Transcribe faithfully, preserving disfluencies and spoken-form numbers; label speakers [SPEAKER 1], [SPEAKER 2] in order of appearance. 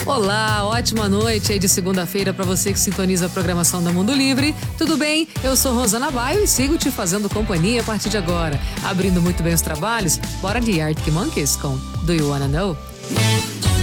[SPEAKER 1] Olá, ótima noite aí de segunda-feira para você que sintoniza a programação da Mundo Livre. Tudo bem? Eu sou Rosana Baio e sigo te fazendo companhia a partir de agora. Abrindo muito bem os trabalhos, bora de Arctic Monkeys com Do You Wanna Know?